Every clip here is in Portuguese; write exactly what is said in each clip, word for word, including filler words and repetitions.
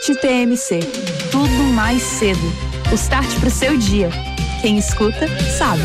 T M C. Tudo mais cedo. O start pro seu dia. Quem escuta, sabe.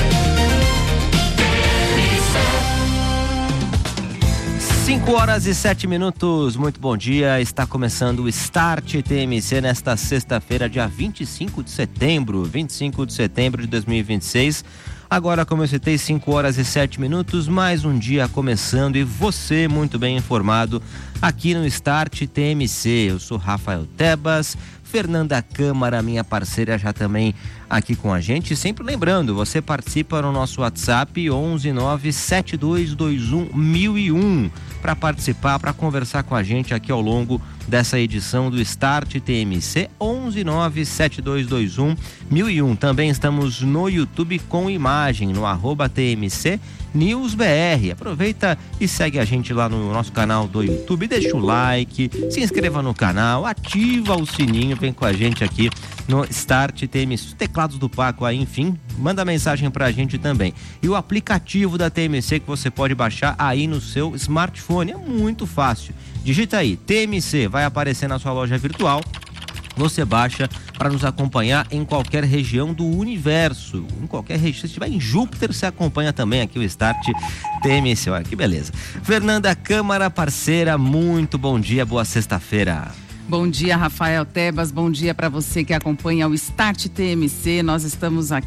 cinco horas e sete minutos, muito bom dia, está começando o Start T M C nesta sexta-feira, dia vinte e cinco de setembro, vinte e cinco de setembro de dois mil e vinte e seis. Agora, como eu citei, cinco horas e sete minutos, mais um dia começando e você muito bem informado aqui no Start T M C. Eu sou Rafael Tebas, Fernanda Câmara, minha parceira, já também aqui com a gente. Sempre lembrando, você participa no nosso WhatsApp onze nove sete dois dois um mil e um para participar, para conversar com a gente aqui ao longo dessa edição do Start T M C. onze nove sete dois dois um mil e um. Também estamos no YouTube com imagem, no arroba T M C News B R. Aproveita e segue a gente lá no nosso canal do YouTube, deixa o like, se inscreva no canal, ativa o sininho, vem com a gente aqui no Start T M C, teclados do Paco aí, enfim, manda mensagem pra gente também. E o aplicativo da T M C que você pode baixar aí no seu smartphone, é muito fácil. Digita aí, T M C, vai aparecer na sua loja virtual. Você baixa para nos acompanhar em qualquer região do universo. Em qualquer região. Se estiver em Júpiter, você acompanha também aqui o Start T M C. Olha que beleza. Fernanda Câmara, parceira, muito bom dia, boa sexta-feira. Bom dia, Rafael Tebas, bom dia para você que acompanha o Start T M C. Nós estamos aqui